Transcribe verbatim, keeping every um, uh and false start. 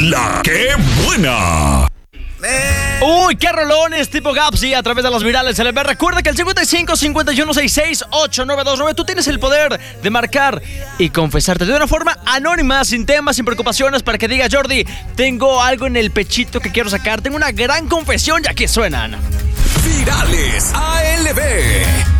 La que buena. Uy, qué rolones tipo Gapsi a través de las virales L B. Recuerda que el cincuenta y cinco, cincuenta y uno, sesenta y seis, ocho nueve dos nueve tú tienes el poder de marcar y confesarte de una forma anónima, sin temas, sin preocupaciones, para que diga: Jordi, tengo algo en el pechito que quiero sacar, tengo una gran confesión, ya que suenan Virales A L B.